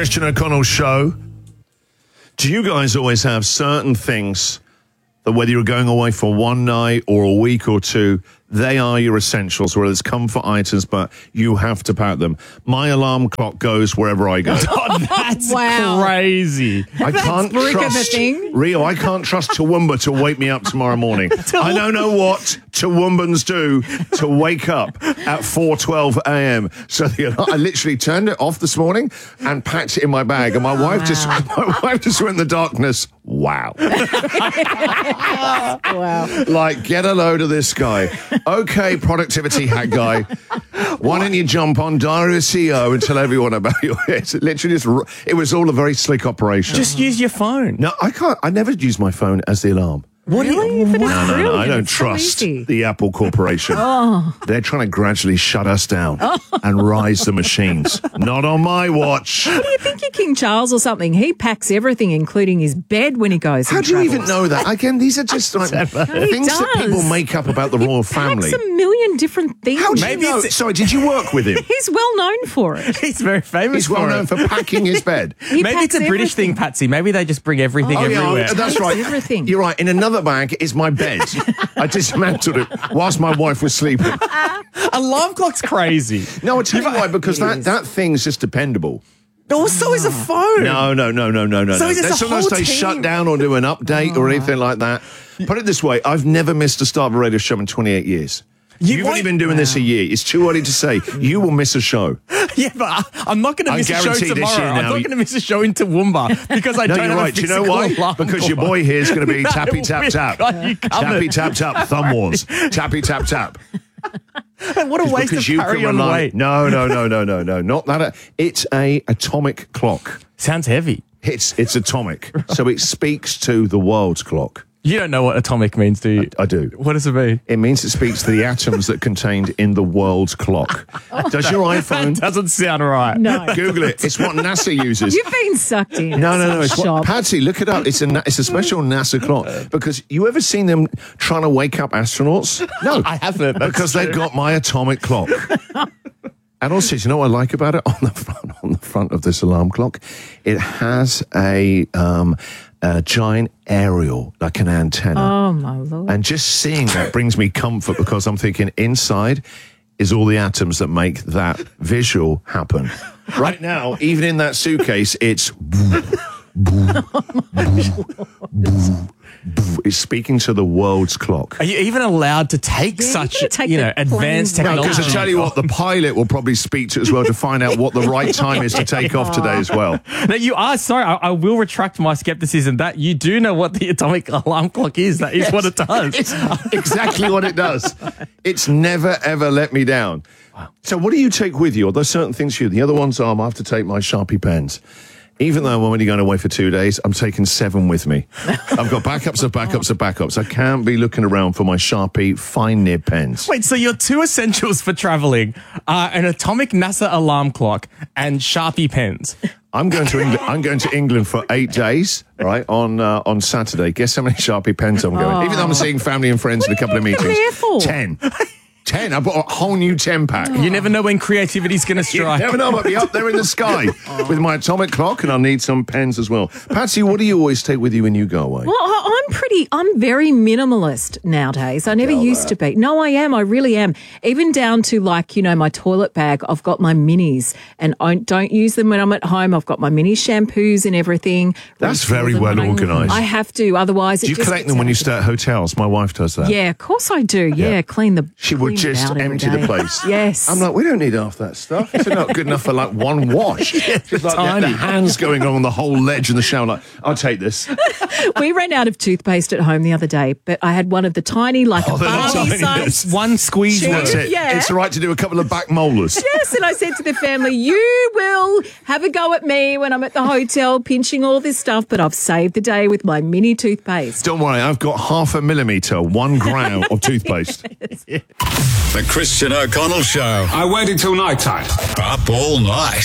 Christian O'Connell Show. Do you guys always have certain things that whether you're going away for one night or a week or two, they are your essentials, whether it's comfort items, but you have to pack them? My alarm clock goes wherever I go. Oh, that's Wow. crazy. I can't brick of a trust thing. Rio. I can't trust Toowoomba to wake me up tomorrow morning. I don't know what Toowoomans do to wake up at 4:12 a.m. So I literally turned it off this morning and packed it in my bag. And my wife just went in the darkness. Wow. Wow. Like, get a load of this guy. Okay, productivity hack guy. Why don't you jump on Diary of CEO and tell everyone about your... It's literally just... It was all a very slick operation. Just use your phone. No, I can't. I never use my phone as the alarm. Really? But it's No, I brilliant. don't It's so trust easy. the Apple Corporation. They're trying to gradually shut us down and rise the machines. Not on my watch. What do you think you're King Charles or something? He packs everything, including his bed when he goes. How and do you even travels. know that? Again, these are just like things that does. people make up about the royal family. Packs a million different things. How do you Maybe know? it's- Sorry, did you work with him? He's well known for it. He's very famous He's well for known it. for packing his bed. He Maybe it's a packs British everything. thing, Patsy. Maybe they just bring everything Oh, everywhere. yeah, that's right. Everything. You're right. In another bag is my bed. I dismantled it whilst my wife was sleeping. Alarm clock's crazy. No, I'll tell you why, because that thing's just dependable. Also is a phone. No. So is it the Sometimes whole they team? shut down or do an update or anything like that. Put it this way, I've never missed a start of a radio show in 28 years. You've only been doing this a year. It's too early to say. You will miss a show. Yeah, but I'm not going to I miss a show guarantee this tomorrow. year I'm now- not going to miss a show in Toowoomba because I No, don't you're have right. a Do you know physical why? alarm Because your clock. boy here is going to be No, tappy tap we've tap. got you covered. Tappy tap tap. Thumb wars. Tappy tap tap. What a waste of Because you carry can on rely. weight. No. Not that. It's a atomic clock. Sounds heavy. It's atomic. So it speaks to the world's clock. You don't know what atomic means, do you? I do. What does it mean? It means it speaks to the atoms that contained in the world's clock. Does your iPhone... Doesn't sound right. No. Google it. It's what NASA uses. You've been sucked in. No. It's what, Shop. Patsy, look it up. It's a special NASA clock. Because you ever seen them trying to wake up astronauts? No. I haven't. That's Because they've true. got my atomic clock. And also, do you know what I like about it? On the front of this alarm clock, it has a giant aerial, like an antenna. Oh, my Lord. And just seeing that brings me comfort because I'm thinking inside is all the atoms that make that visual happen. Right now, even in that suitcase, it's... It's speaking to the world's clock. Are you even allowed to take Yeah, such, you can take you the know, advanced planes. No, technology? because I tell you what, the pilot will probably speak to it as well to find out what the right time is to take off today as well. No, you are. Sorry, I will retract my skepticism that you do know what the atomic alarm clock is. That is what it does. It's exactly what it does. It's never, ever let me down. So what do you take with you? Are there certain things you... The other ones are I have to take my Sharpie pens. Even though I'm only going away for 2 days, I'm taking 7 with me. I've got backups of backups of backups. I can't be looking around for my Sharpie fine nib pens. Wait, so your two essentials for traveling are an atomic NASA alarm clock and Sharpie pens. I'm going to England. I'm going to England for 8 days, right? On Saturday. Guess how many Sharpie pens I'm going? Even though I'm seeing family and friends in a couple of meetings. there for? 10. 10. I bought a whole new 10 pack. You never know when creativity's going to You strike. never know. I might be up there in the sky with my atomic clock, and I'll need some pens as well. Patsy, what do you always take with you when you go away? Well, I'm very minimalist nowadays. I never used to be. No, I am. I really am. Even down to my toilet bag, I've got my minis and I don't use them when I'm at home. I've got my mini shampoos and everything. That's Refill very them well when organised. I have to. Otherwise, Do you collect them when you stay at hotels? My wife does that. Yeah, of course I do. Yeah, clean the. She would clean it just out every empty the day. place. Yes. I'm like, we don't need half that stuff. It's not good enough for like one wash. Just like the tiny. hands going on the whole ledge in the shower. Like, I'll take this. We ran out of toothpaste at home the other day, but I had one of the tiny, like a they're not Barbie tiny, size. One squeeze Tube. word. That's it. Yeah. It's all right to do a couple of back molars. Yes, and I said to the family, you will have a go at me when I'm at the hotel pinching all this stuff, but I've saved the day with my mini toothpaste. Don't worry, I've got 0.5 millimetre, 1 gram of toothpaste. The Christian O'Connell Show. I waited till night time. Up all night.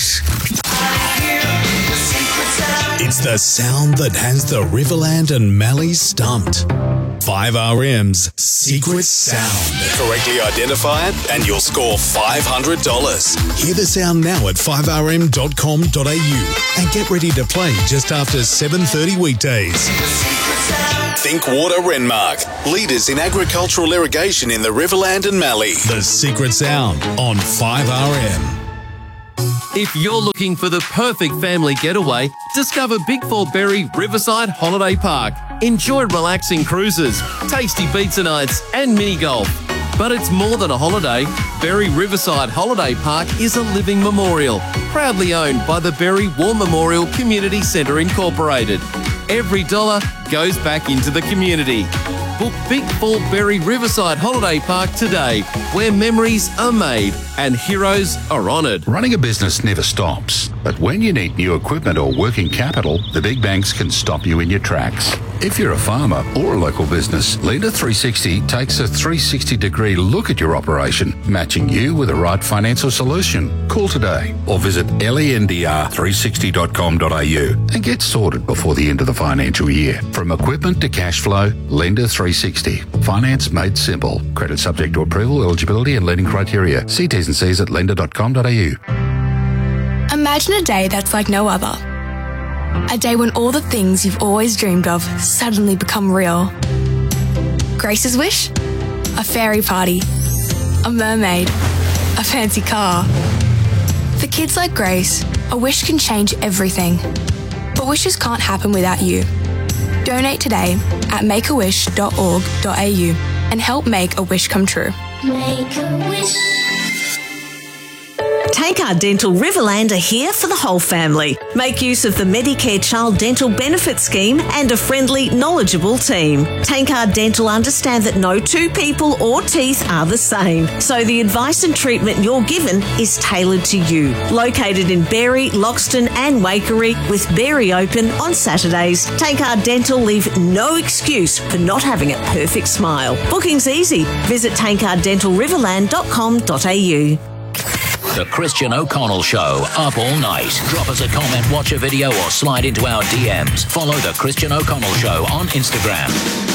It's the sound that has the Riverland and Mallee stumped. 5RM's Secret Sound. Correctly identify it and you'll score $500. Hear the sound now at 5rm.com.au and get ready to play just after 7:30 weekdays. Think Water Renmark, leaders in agricultural irrigation in the Riverland and Mallee. The Secret Sound on 5RM. If you're looking for the perfect family getaway, discover Big Four Berry Riverside Holiday Park. Enjoy relaxing cruises, tasty pizza nights and mini golf. But it's more than a holiday. Berry Riverside Holiday Park is a living memorial, proudly owned by the Berry War Memorial Community Centre Incorporated. Every dollar goes back into the community. Book Big Four Berry Riverside Holiday Park today, where memories are made and heroes are honoured. Running a business never stops, but when you need new equipment or working capital, the big banks can stop you in your tracks. If you're a farmer or a local business, Lender 360 takes a 360-degree look at your operation, matching you with the right financial solution. Call today or visit lendr360.com.au and get sorted before the end of the financial year. From equipment to cash flow, Lender 360. Finance made simple. Credit subject to approval, eligibility and lending criteria. See T's and C's at lender.com.au. Imagine a day that's like no other. A day when all the things you've always dreamed of suddenly become real. Grace's wish? A fairy party. A mermaid. A fancy car. For kids like Grace, a wish can change everything. But wishes can't happen without you. Donate today at makeawish.org.au and help make a wish come true. Make a wish. Tankard Dental Riverland are here for the whole family. Make use of the Medicare Child Dental Benefit Scheme and a friendly, knowledgeable team. Tankard Dental understand that no two people or teeth are the same, so the advice and treatment you're given is tailored to you. Located in Berry, Loxton and Waikerie, with Berry open on Saturdays, Tankard Dental leave no excuse for not having a perfect smile. Booking's easy. Visit tankarddentalriverland.com.au. The Christian O'Connell Show, up all night. Drop us a comment, watch a video or slide into our DMs. Follow The Christian O'Connell Show on Instagram.